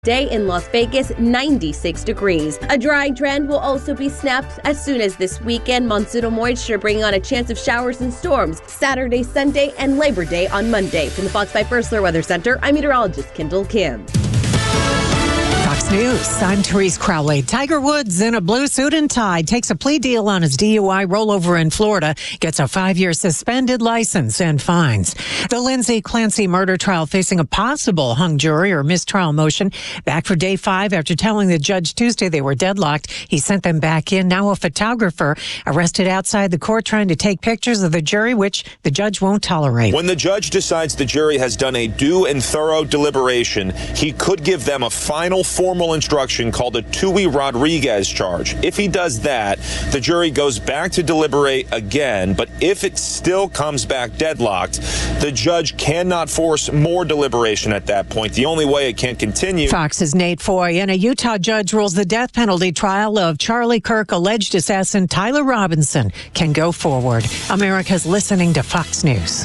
Day in Las Vegas, 96 degrees. A drying trend will also be snapped as soon as this weekend. Monsoonal moisture bringing on a chance of showers and storms Saturday, Sunday, and Labor Day on Monday. From the Fox 5 First Weather Center, I'm meteorologist Kendall Kim. Fox News, I'm Therese Crowley. Tiger Woods in a blue suit and tie takes a plea deal on his DUI rollover in Florida, gets a 5-year suspended license and fines. The Lindsay Clancy murder trial facing a possible hung jury or mistrial motion back for day 5 after telling the judge Tuesday they were deadlocked. He sent them back in. Now a photographer arrested outside the court trying to take pictures of the jury, which the judge won't tolerate. When the judge decides the jury has done a due and thorough deliberation, he could give them a final formal instruction called a Tui Rodriguez charge. If he does that, the jury goes back to deliberate again. But if it still comes back deadlocked, the judge cannot force more deliberation at that point. The only way it can continue. Fox's Nate Foy and a Utah judge rules the death penalty trial of Charlie Kirk alleged assassin Tyler Robinson can go forward. America's listening to Fox News.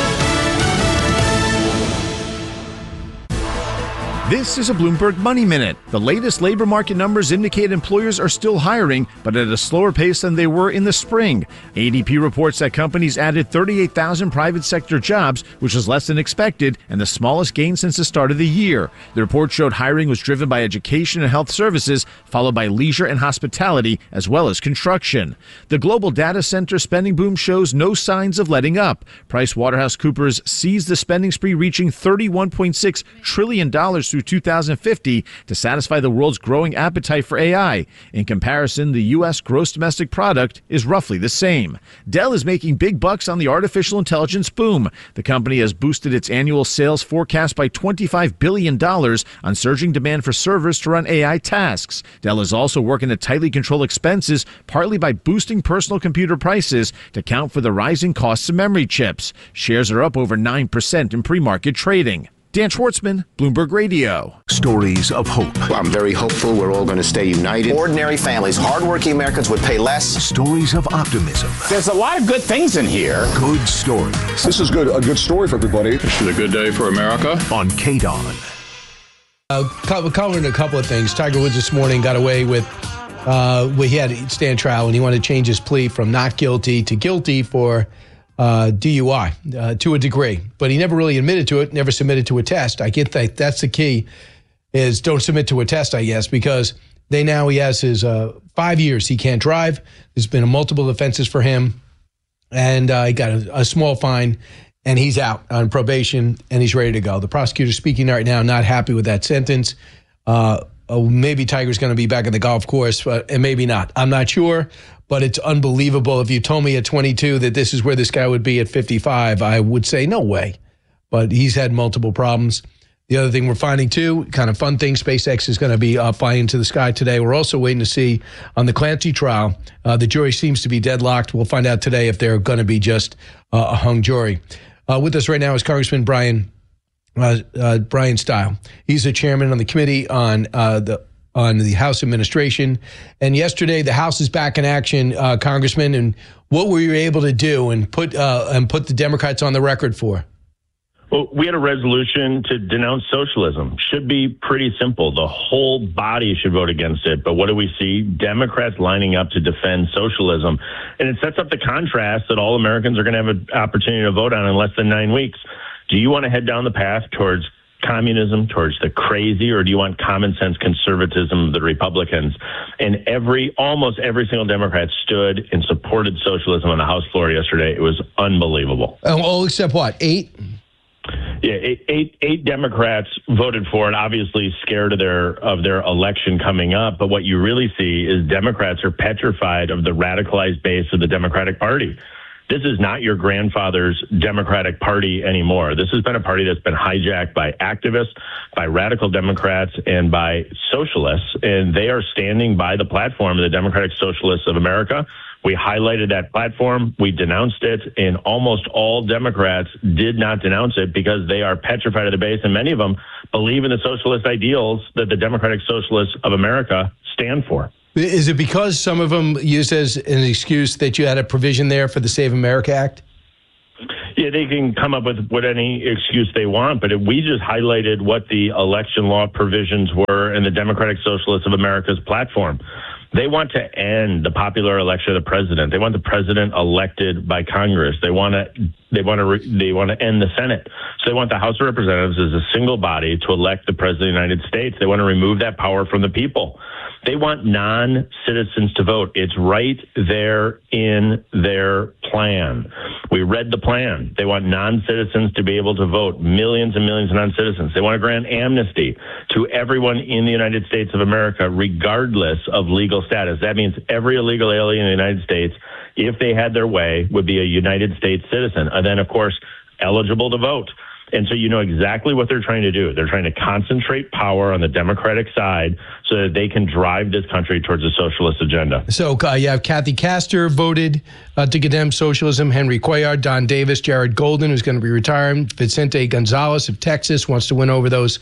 This is a Bloomberg Money Minute. The latest labor market numbers indicate employers are still hiring, but at a slower pace than they were in the spring. ADP reports that companies added 38,000 private sector jobs, which was less than expected and the smallest gain since the start of the year. The report showed hiring was driven by education and health services, followed by leisure and hospitality, as well as construction. The global data center spending boom shows no signs of letting up. PricewaterhouseCoopers sees the spending spree reaching $31.6 trillion through 2050 to satisfy the world's growing appetite for AI. In comparison, the U.S. gross domestic product is roughly the same. Dell is making big bucks on the artificial intelligence boom. The company has boosted its annual sales forecast by $25 billion on surging demand for servers to run AI tasks. Dell is also working to tightly control expenses, partly by boosting personal computer prices to account for the rising costs of memory chips. Shares are up over 9% in pre-market trading. Dan Schwartzman, Bloomberg Radio. Stories of hope. I'm very hopeful we're all going to stay united. Ordinary families, hardworking Americans would pay less. Stories of optimism. There's a lot of good things in here. Good stories. This is good. A good story for everybody. This is a good day for America. On KDON. Covering a couple of things. Tiger Woods this morning got away with, he had to stand trial, and he wanted to change his plea from not guilty to guilty for DUI to a degree, but he never really admitted to it, never submitted to a test. I get that. That's the key, is don't submit to a test, I guess, because he has his 5 years he can't drive. There's been multiple offenses for him, and he got a small fine, and he's out on probation, and he's ready to go. The prosecutor's speaking right now, not happy with that sentence. Maybe Tiger's going to be back at the golf course, and maybe not. I'm not sure. But it's unbelievable. If you told me at 22 that this is where this guy would be at 55, I would say no way. But he's had multiple problems. The other thing we're finding, too, kind of fun thing, SpaceX is going to be flying into the sky today. We're also waiting to see on the Clancy trial. The jury seems to be deadlocked. We'll find out today if they're going to be just a hung jury. With us right now is Congressman Brian Steil. He's the chairman on the committee on the House administration. And yesterday, the House is back in action, Congressman. And what were you able to do and put the Democrats on the record for? Well, we had a resolution to denounce socialism. Should be pretty simple. The whole body should vote against it. But what do we see? Democrats lining up to defend socialism. And it sets up the contrast that all Americans are going to have an opportunity to vote on in less than 9 weeks. Do you want to head down the path towards communism, towards the crazy, or do you want common sense conservatism of the Republicans? And almost every single Democrat stood and supported socialism on the House floor yesterday. It was unbelievable. All except what, 8? Yeah, eight Democrats voted for it, obviously scared of their election coming up. But what you really see is Democrats are petrified of the radicalized base of the Democratic Party. This is not your grandfather's Democratic Party anymore. This has been a party that's been hijacked by activists, by radical Democrats, and by socialists. And they are standing by the platform of the Democratic Socialists of America. We highlighted that platform. We denounced it. And almost all Democrats did not denounce it because they are petrified of the base. And many of them believe in the socialist ideals that the Democratic Socialists of America stand for. Is it because some of them used as an excuse that you had a provision there for the Save America Act? Yeah, they can come up with any excuse they want, but we just highlighted what the election law provisions were in the Democratic Socialists of America's platform. They want to end the popular election of the president. They want the president elected by Congress. They want to end the Senate. So they want the House of Representatives as a single body to elect the president of the United States. They want to remove that power from the people. They want non-citizens to vote. It's right there in their plan. We read the plan. They want non-citizens to be able to vote, millions and millions of non-citizens. They want to grant amnesty to everyone in the United States of America, regardless of legal status. That means every illegal alien in the United States, if they had their way, would be a United States citizen. And then, of course, eligible to vote. And so you know exactly what they're trying to do. They're trying to concentrate power on the Democratic side so that they can drive this country towards a socialist agenda. So you have Kathy Castor voted to condemn socialism, Henry Cuellar, Don Davis, Jared Golden, who's going to be retiring, Vicente Gonzalez of Texas wants to win over those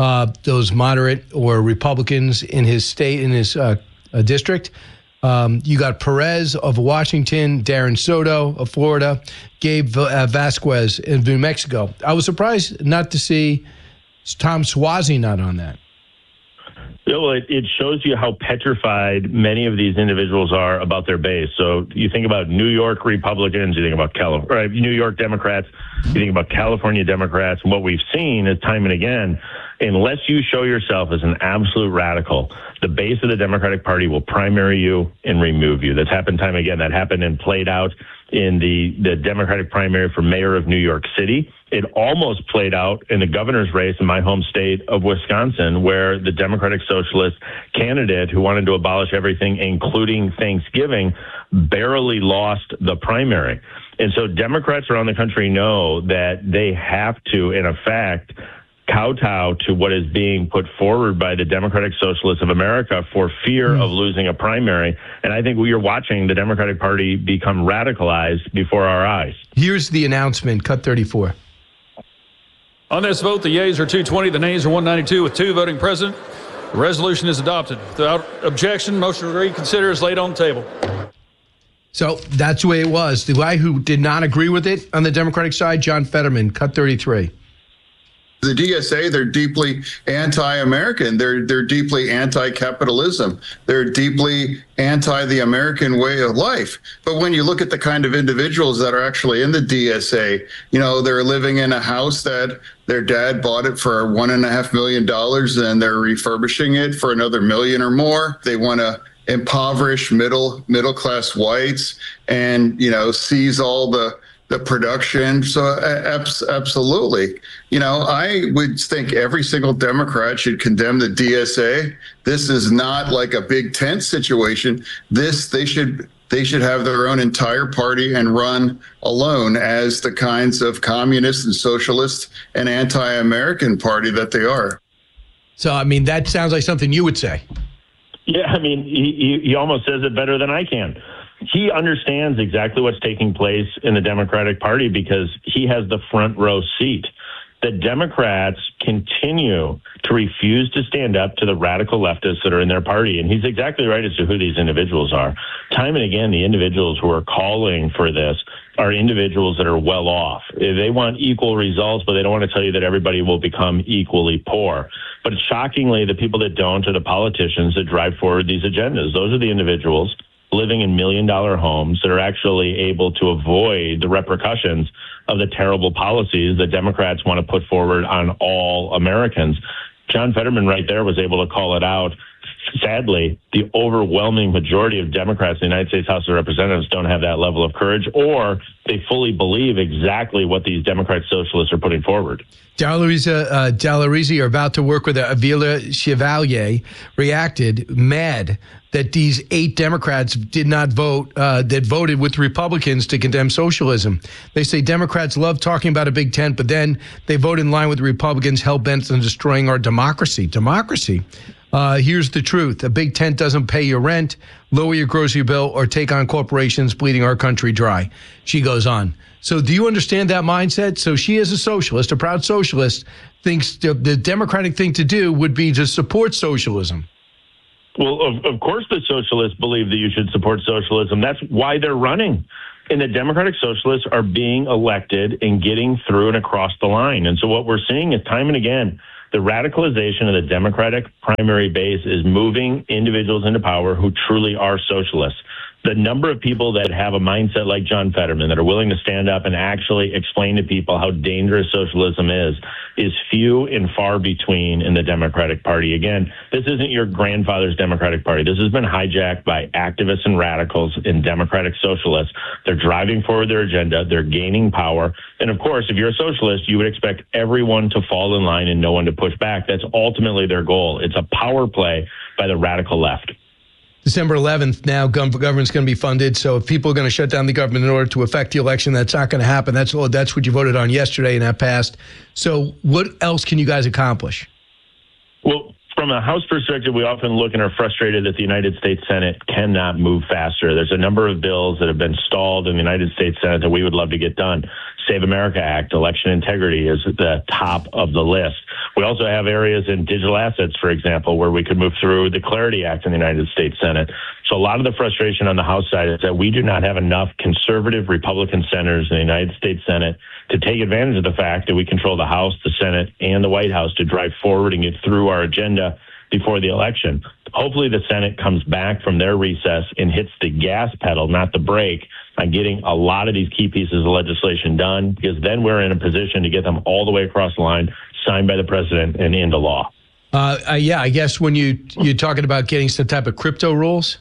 moderate or Republicans in his state, in his district. You got Perez of Washington, Darren Soto of Florida, Gabe Vasquez of New Mexico. I was surprised not to see Tom Suozzi not on that. Well, it shows you how petrified many of these individuals are about their base. So you think about New York Republicans, you think about New York Democrats, you think about California Democrats, and what we've seen is time and again, unless you show yourself as an absolute radical, the base of the Democratic Party will primary you and remove you. That's happened time and again. That happened and played out in the Democratic primary for mayor of New York City. It almost played out in the governor's race in my home state of Wisconsin, where the Democratic Socialist candidate who wanted to abolish everything, including Thanksgiving, barely lost the primary. And so Democrats around the country know that they have to, in effect, kowtow to what is being put forward by the Democratic Socialists of America for fear of losing a primary. And I think we are watching the Democratic Party become radicalized before our eyes. Here's the announcement, cut 34. On this vote, the yeas are 220, the nays are 192, with 2 voting present. The resolution is adopted. Without objection, motion to reconsider is laid on the table. So that's the way it was. The guy who did not agree with it on the Democratic side, John Fetterman, cut 33. The DSA, they're deeply anti-American. They're deeply anti-capitalism. They're deeply anti the American way of life. But when you look at the kind of individuals that are actually in the DSA, you know, they're living in a house that their dad bought it for $1.5 million and they're refurbishing it for another $1 million or more. They want to impoverish middle class whites and, you know, seize all the production. So absolutely. You know, I would think every single Democrat should condemn the DSA. This is not like a big tent situation. They should have their own entire party and run alone as the kinds of communist and socialist and anti-American party that they are. So, I mean, that sounds like something you would say. Yeah, I mean, he almost says it better than I can. He understands exactly what's taking place in the Democratic Party because he has the front row seat. The Democrats continue to refuse to stand up to the radical leftists that are in their party. And he's exactly right as to who these individuals are. Time and again, the individuals who are calling for this are individuals that are well off. They want equal results, but they don't want to tell you that everybody will become equally poor. But shockingly, the people that don't are the politicians that drive forward these agendas. Those are the individuals living in $1 million homes that are actually able to avoid the repercussions of the terrible policies that Democrats want to put forward on all Americans. John Fetterman right there was able to call it out. Sadly, the overwhelming majority of Democrats in the United States House of Representatives don't have that level of courage, or they fully believe exactly what these Democrat socialists are putting forward. Dalarizi are about to work with Avila Chevalier, reacted mad that these 8 Democrats did not vote, that voted with Republicans to condemn socialism. They say Democrats love talking about a big tent, but then they vote in line with the Republicans hell-bent on destroying our democracy. Democracy. Here's the truth. A big tent doesn't pay your rent, lower your grocery bill, or take on corporations bleeding our country dry. She goes on. So do you understand that mindset? So she is a socialist, a proud socialist, thinks the Democratic thing to do would be to support socialism. Well, of course the socialists believe that you should support socialism. That's why they're running. And the Democratic Socialists are being elected and getting through and across the line. And so what we're seeing is time and again, the radicalization of the Democratic primary base is moving individuals into power who truly are socialists. The number of people that have a mindset like John Fetterman that are willing to stand up and actually explain to people how dangerous socialism is few and far between in the Democratic Party. Again, this isn't your grandfather's Democratic Party. This has been hijacked by activists and radicals and Democratic socialists. They're driving forward their agenda. They're gaining power. And of course, if you're a socialist, you would expect everyone to fall in line and no one to push back. That's ultimately their goal. It's a power play by the radical left. December 11th, now government's going to be funded. So if people are going to shut down the government in order to affect the election, that's not going to happen. That's what you voted on yesterday, and that passed. So what else can you guys accomplish? Well, from a House perspective, we often look and are frustrated that the United States Senate cannot move faster. There's a number of bills that have been stalled in the United States Senate that we would love to get done. Save America Act, election integrity is at the top of the list. We also have areas in digital assets, for example, where we could move through the Clarity Act in the United States Senate. So a lot of the frustration on the House side is that we do not have enough conservative Republican senators in the United States Senate to take advantage of the fact that we control the House, the Senate, and the White House to drive forward and get through our agenda before the election. Hopefully the Senate comes back from their recess and hits the gas pedal, not the brake, on getting a lot of these key pieces of legislation done, because then we're in a position to get them all the way across the line, signed by the president, and into law. Yeah, I guess when you're talking about getting some type of crypto rules?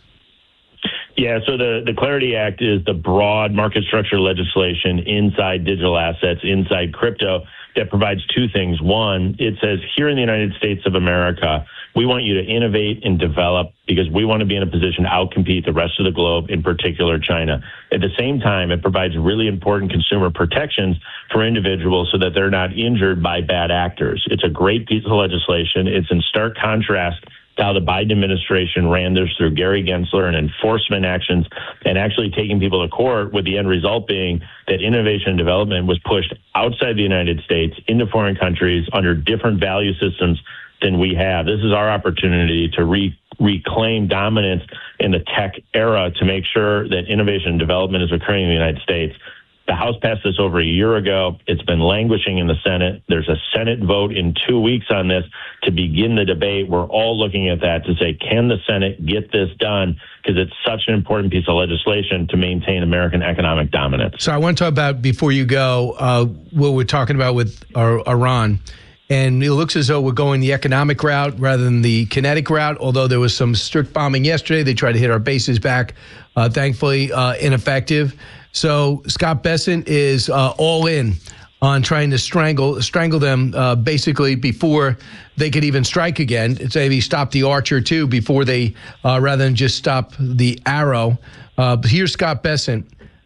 Yeah, so the Clarity Act is the broad market structure legislation inside digital assets, inside crypto, that provides two things. One, it says here in the United States of America, we want you to innovate and develop because we want to be in a position to outcompete the rest of the globe, in particular China. At the same time, it provides really important consumer protections for individuals so that they're not injured by bad actors. It's a great piece of legislation. It's in stark contrast to how the Biden administration ran this through Gary Gensler and enforcement actions and actually taking people to court, with the end result being that innovation and development was pushed outside the United States into foreign countries under different value systems than we have. This is our opportunity to reclaim dominance in the tech era to make sure that innovation and development is occurring in the United States. The House passed this over a year ago. It's been languishing in the Senate. There's a Senate vote in 2 weeks on this to begin the debate. We're all looking at that to say, can the Senate get this done? Because it's such an important piece of legislation to maintain American economic dominance. So I want to talk about, before you go, what we're talking about with Iran. And it looks as though we're going the economic route rather than the kinetic route, although there was some strict bombing yesterday. They tried to hit our bases back, thankfully ineffective. So Scott Bessent is all in on trying to strangle them basically before they could even strike again. It's maybe stop the Archer too before they, rather than just stop the arrow. But here's Scott Bessent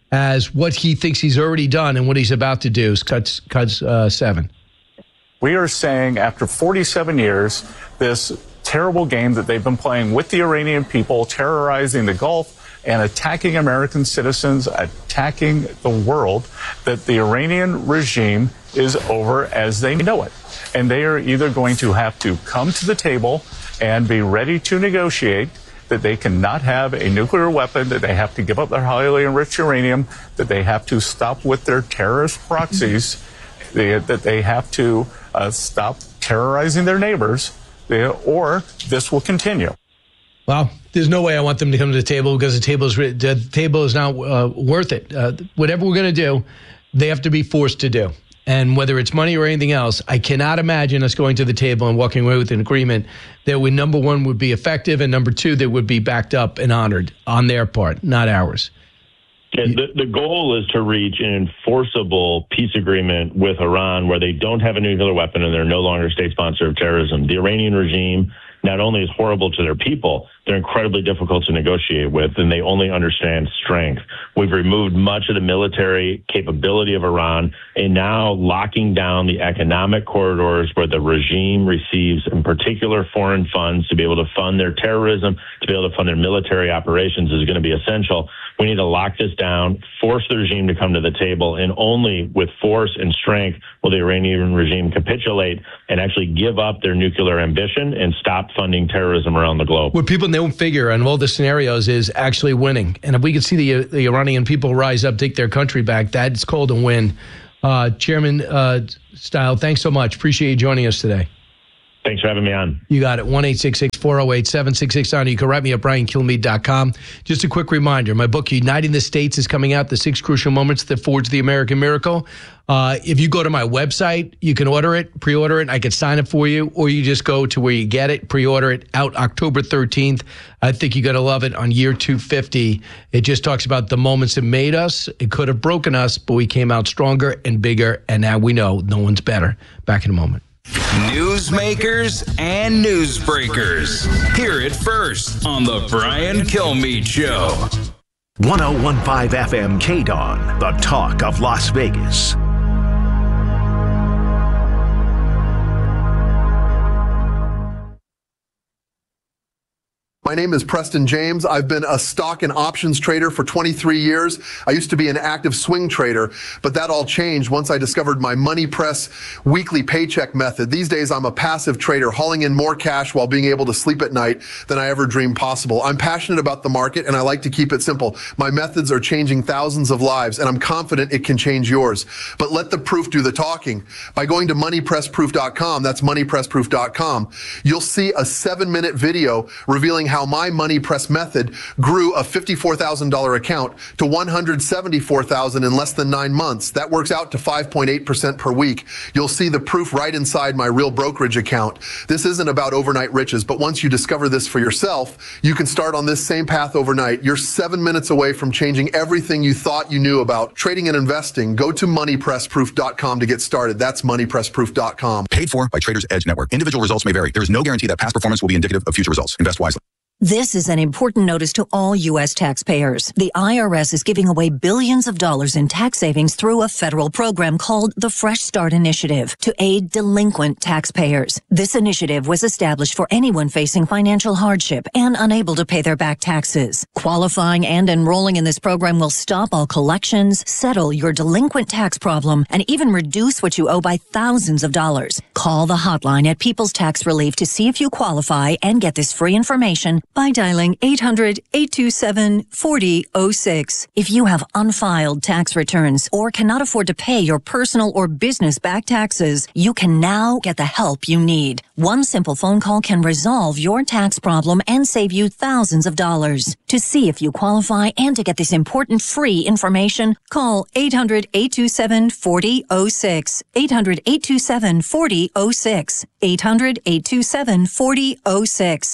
as what he thinks he's already done and what he's about to do. Cuts 7. We are saying after 47 years, this terrible game that they've been playing with the Iranian people, terrorizing the Gulf and attacking American citizens, attacking the world, that the Iranian regime is over as they know it. And they are either going to have to come to the table and be ready to negotiate, that they cannot have a nuclear weapon, that they have to give up their highly enriched uranium, that they have to stop with their terrorist proxies, that they have to stop terrorizing their neighbors, or this will continue. Well, there's no way I want them to come to the table because the table is not worth it. Whatever we're going to do, they have to be forced to do. And whether it's money or anything else, I cannot imagine us going to the table and walking away with an agreement that would, number one, would be effective, and number two, that would be backed up and honored on their part, not ours. Yeah, the goal is to reach an enforceable peace agreement with Iran where they don't have a nuclear weapon and they're no longer state sponsor of terrorism. The Iranian regime not only is horrible to their people, they're incredibly difficult to negotiate with, and they only understand strength. We've removed much of the military capability of Iran and now locking down the economic corridors where the regime receives, in particular, foreign funds to be able to fund their terrorism, to be able to fund their military operations is going to be essential. We need to lock this down, force the regime to come to the table, and only with force and strength will the Iranian regime capitulate and actually give up their nuclear ambition and stop funding terrorism around the globe. What people don't figure on all the scenarios is actually winning. And if we could see the Iranian people rise up, take their country back, that's called a win. Chairman Stile, thanks so much. Appreciate you joining us today. Thanks for having me on. You got it. 1-866-408-7669. You can write me at BrianKilmeade.com. Just a quick reminder, my book, Uniting the States, is coming out, The 6 Crucial Moments That Forged the American Miracle. If you go to my website, you can order it, pre-order it. I can sign it for you, or you just go to where you get it, pre-order it, out October 13th. I think you're going to love it on year 250. It just talks about the moments that made us. It could have broken us, but we came out stronger and bigger, and now we know no one's better. Back in a moment. Newsmakers and newsbreakers. Hear it first on The Brian Kilmeade Show. 1015 FM KDON, the talk of Las Vegas. My name is Preston James. I've been a stock and options trader for 23 years. I used to be an active swing trader, but that all changed once I discovered my Money Press weekly paycheck method. These days, I'm a passive trader, hauling in more cash while being able to sleep at night than I ever dreamed possible. I'm passionate about the market, and I like to keep it simple. My methods are changing thousands of lives, and I'm confident it can change yours. But let the proof do the talking. By going to moneypressproof.com, that's moneypressproof.com, you'll see a 7-minute video revealing how my Money Press method grew a $54,000 account to $174,000 in less than 9 months. That works out to 5.8% per week. You'll see the proof right inside my real brokerage account. This isn't about overnight riches, but once you discover this for yourself, you can start on this same path overnight. You're 7 minutes away from changing everything you thought you knew about trading and investing. Go to moneypressproof.com to get started. That's moneypressproof.com. Paid for by Traders Edge Network. Individual results may vary. There is no guarantee that past performance will be indicative of future results. Invest wisely. This is an important notice to all U.S. taxpayers. The IRS is giving away billions of dollars in tax savings through a federal program called the Fresh Start Initiative to aid delinquent taxpayers. This initiative was established for anyone facing financial hardship and unable to pay their back taxes. Qualifying and enrolling in this program will stop all collections, settle your delinquent tax problem, and even reduce what you owe by thousands of dollars. Call the hotline at People's Tax Relief to see if you qualify and get this free information by dialing 800-827-4006. If you have unfiled tax returns or cannot afford to pay your personal or business back taxes, you can now get the help you need. One simple phone call can resolve your tax problem and save you thousands of dollars. To see if you qualify and to get this important free information, call 800-827-4006. 800-827-4006. 800-827-4006.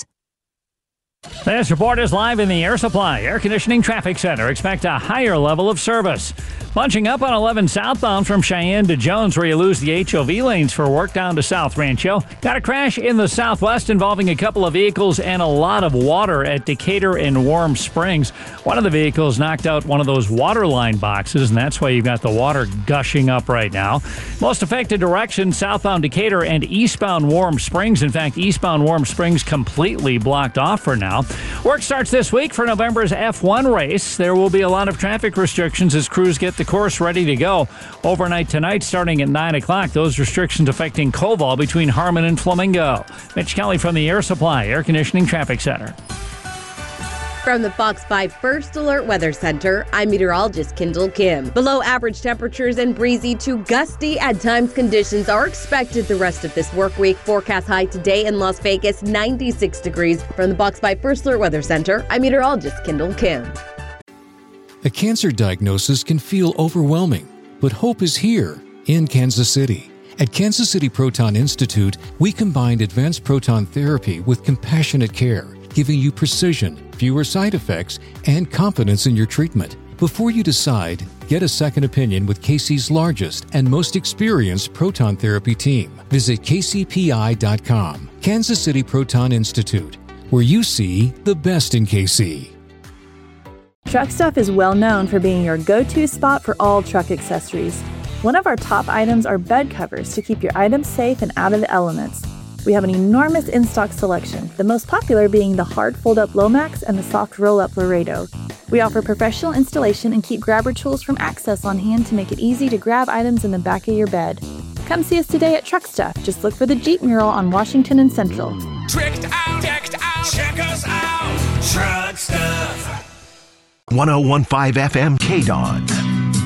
This report is live in the Air Supply Air Conditioning Traffic Center. Expect a higher level of service. Bunching up on 11 southbound from Cheyenne to Jones, where you lose the HOV lanes for work down to South Rancho. Got a crash in the southwest involving a couple of vehicles and a lot of water at Decatur and Warm Springs. One of the vehicles knocked out one of those water line boxes, and that's why you've got the water gushing up right now. Most affected directions, southbound Decatur and eastbound Warm Springs. In fact, eastbound Warm Springs completely blocked off for now. Work starts this week for November's F1 race. There will be a lot of traffic restrictions as crews get the course ready to go. Overnight tonight, starting at 9 o'clock, those restrictions affecting Koval between Harmon and Flamingo. Mitch Kelly from the Air Supply Air Conditioning Traffic Center. From the Fox 5 First Alert Weather Center, I'm meteorologist Kendall Kim. Below average temperatures and breezy to gusty at times conditions are expected the rest of this work week. Forecast high today in Las Vegas, 96 degrees. From the Fox 5 First Alert Weather Center, I'm meteorologist Kendall Kim. A cancer diagnosis can feel overwhelming, but hope is here in Kansas City. At Kansas City Proton Institute, we combined advanced proton therapy with compassionate care, giving you precision, fewer side effects, and confidence in your treatment. Before you decide, get a second opinion with KC's largest and most experienced proton therapy team. Visit kcpi.com. Kansas City Proton Institute, where you see the best in KC. Truck Stuff is well known for being your go-to spot for all truck accessories. One of our top items are bed covers to keep your items safe and out of the elements. We have an enormous in-stock selection, the most popular being the hard fold-up Lomax and the soft roll-up Laredo. We offer professional installation and keep grabber tools from Access on hand to make it easy to grab items in the back of your bed. Come see us today at Truck Stuff. Just look for the Jeep mural on Washington and Central. Tricked out, decked out. Check us out. Truck Stuff. 1015 FM KDON.